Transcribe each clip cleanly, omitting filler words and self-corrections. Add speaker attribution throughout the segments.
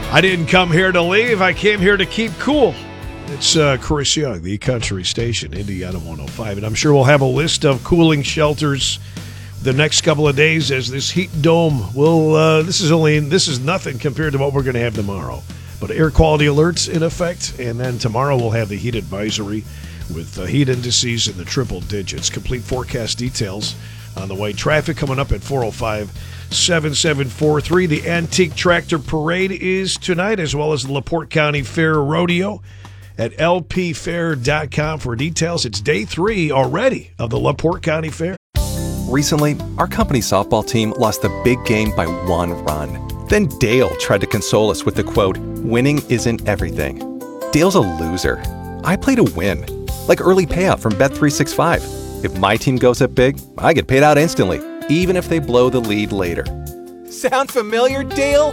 Speaker 1: I didn't come here to leave. I came here to keep cool. It's Chris Young, the country station, Indiana 105. And I'm sure we'll have a list of cooling shelters the next couple of days as this heat dome will, this is nothing compared to what we're going to have tomorrow. But air quality alerts in effect. And then tomorrow we'll have the heat advisory with heat indices in the triple digits. Complete forecast details on the way. Traffic coming up at 405-7743. The Antique Tractor Parade is tonight, as well as the LaPorte County Fair Rodeo at lpfair.com for details. It's day 3 already of the LaPorte County Fair.
Speaker 2: Recently, our company softball team lost the big game by 1 run. Then Dale tried to console us with the quote, "Winning isn't everything." Dale's a loser. I play to win, like early payout from Bet365. If my team goes up big, I get paid out instantly, even if they blow the lead later. Sound familiar, Dale?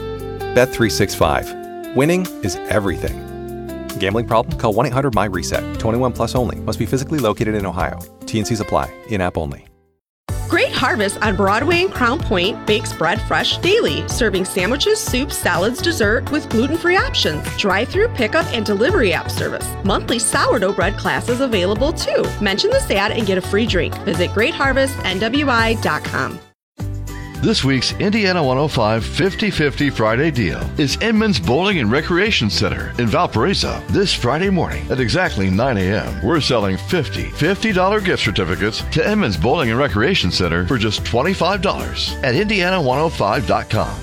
Speaker 2: Bet365. Winning is everything. Gambling problem? Call 1-800-MY-RESET. 21 plus only. Must be physically located in Ohio. T&Cs apply. In-app only.
Speaker 3: Great Harvest on Broadway and Crown Point bakes bread fresh daily, serving sandwiches, soups, salads, dessert with gluten-free options. Drive-through pickup and delivery app service. Monthly sourdough bread classes available too. Mention this ad and get a free drink. Visit GreatHarvestNWI.com.
Speaker 4: This week's Indiana 105 50-50 Friday deal is Edmonds Bowling and Recreation Center in Valparaiso. This Friday morning at exactly 9 a.m., we're selling $50 gift certificates to Edmonds Bowling and Recreation Center for just $25 at Indiana105.com.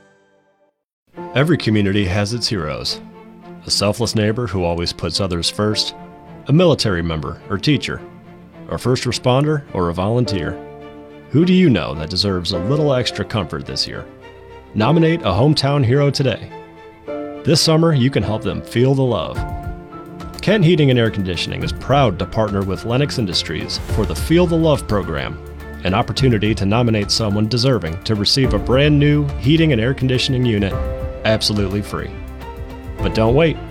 Speaker 5: Every community has its heroes. A selfless neighbor who always puts others first, a military member or teacher, a first responder or a volunteer. Who do you know that deserves a little extra comfort this year? Nominate a hometown hero today. This summer, you can help them feel the love. Kent Heating and Air Conditioning is proud to partner with Lennox Industries for the Feel the Love program, an opportunity to nominate someone deserving to receive a brand new heating and air conditioning unit absolutely free. But don't wait.